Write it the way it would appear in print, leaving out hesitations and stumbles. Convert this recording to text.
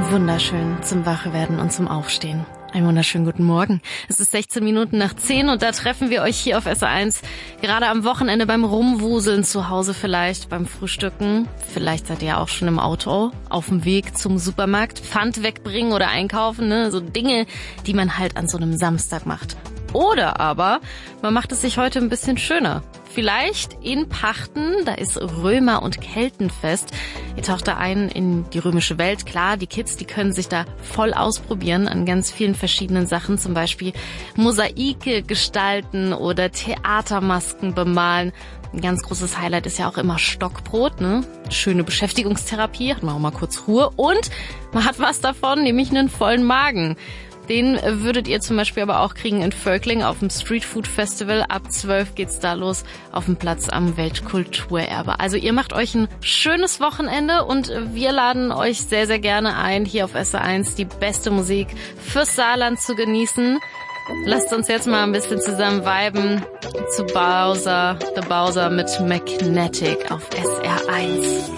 wunderschön zum Wachwerden und zum Aufstehen. Einen wunderschönen guten Morgen. Es ist 16 Minuten nach 10 und da treffen wir euch hier auf SR1. Gerade am Wochenende beim Rumwuseln zu Hause vielleicht, beim Frühstücken. Vielleicht seid ihr auch schon im Auto, auf dem Weg zum Supermarkt. Pfand wegbringen oder einkaufen, ne? So Dinge, die man halt an so einem Samstag macht. Oder aber man macht es sich heute ein bisschen schöner. Vielleicht in Pachten, da ist Römer- und Keltenfest. Ihr taucht da ein in die römische Welt. Klar, die Kids, die können sich da voll ausprobieren an ganz vielen verschiedenen Sachen. Zum Beispiel Mosaike gestalten oder Theatermasken bemalen. Ein ganz großes Highlight ist ja auch immer Stockbrot, ne? Schöne Beschäftigungstherapie, hat man auch mal kurz Ruhe. Und man hat was davon, nämlich einen vollen Magen. Den würdet ihr zum Beispiel aber auch kriegen in Völkling auf dem Street Food Festival. Ab 12 geht's da los auf dem Platz am Weltkulturerbe. Also ihr macht euch ein schönes Wochenende und wir laden euch sehr, sehr gerne ein, hier auf SR1 die beste Musik fürs Saarland zu genießen. Lasst uns jetzt mal ein bisschen zusammen viben zu Bowser, The Bowser mit Magnetic auf SR1.